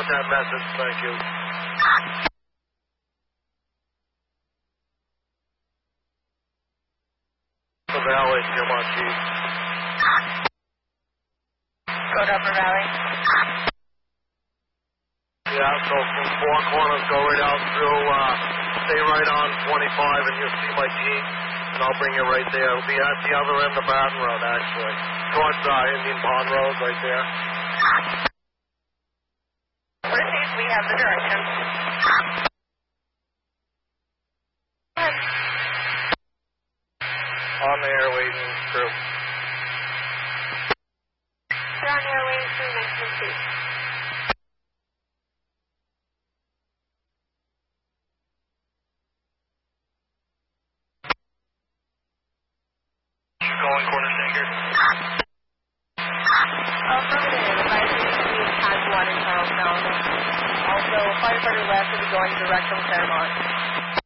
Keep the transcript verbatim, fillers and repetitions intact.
got that message. Thank you. The Valley, come on, Chief. Go to Upper Valley. Yeah, so from Four Corners, go right out through, uh, stay right on twenty-five, and you'll see my Jeep, and I'll bring you right there. It'll be at the other end of Baton Road, actually. Towards uh, Indian Pond Road, right there. Proceed, we have the directions. On the airways and crew. You're on the airways through next to Steve. Calling Corner Shaker. Affirmative. Advisory Steve has one in Charlestown. Also, a firefighter left will be going direct from Claremont.